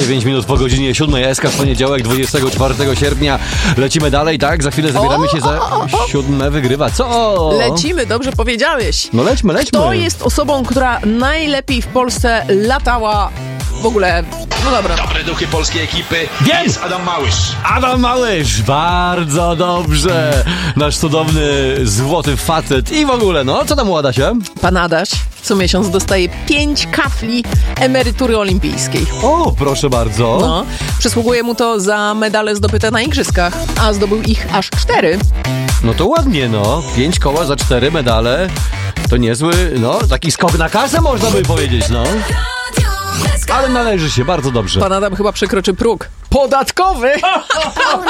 9 minut po godzinie 7. SK w poniedziałek, 24 sierpnia. Lecimy dalej, tak? Za chwilę zabieramy się za 7. Wygrywa. Co? Lecimy, dobrze powiedziałeś. No lećmy. Kto jest osobą, która najlepiej w Polsce latała w ogóle? No dobra. Dobre duchy polskiej ekipy. Wiem! Jest Adam Małysz. Adam Małysz, bardzo dobrze. Nasz cudowny, złoty facet i w ogóle, no, co tam u Adasia? Pan Adaś co miesiąc dostaje 5 kafli emerytury olimpijskiej. O, proszę bardzo. No, przysługuje mu to za medale zdobyte na igrzyskach, a zdobył ich aż 4. No to ładnie, no. 5 koła za 4 medale. To niezły, no, taki skok na kasę można by powiedzieć, no. Ale należy się, bardzo dobrze. Pan Adam chyba przekroczy próg podatkowy.